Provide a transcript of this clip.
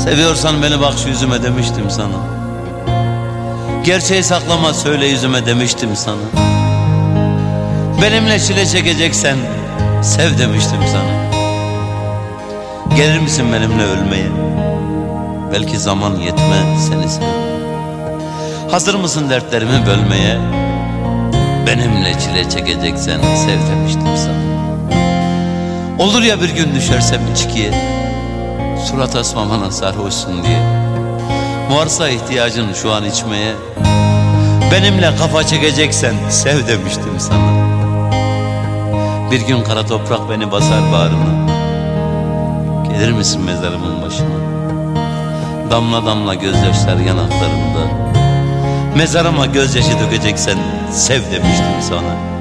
Seviyorsan beni bak şu yüzüme demiştim sana. Gerçeği saklama söyle yüzüme demiştim sana. Benimle çile çekeceksen sev demiştim sana. Gelir misin benimle ölmeye? Belki zaman yetmez seni sev. Hazır mısın dertlerimi bölmeye? Benimle çile çekeceksen sev demiştim sana. Olur ya bir gün düşersem içkiye, surat asmamana sarhoşsun diye. Varsa ihtiyacın şu an içmeye, benimle kafa çekeceksen sev demiştim sana. Bir gün kara toprak beni basar bağrına. Gelir misin mezarımın başına? Damla damla gözyaşlar yanaklarımda. Mezarıma gözyaşı dökeceksen sev demiştim sana.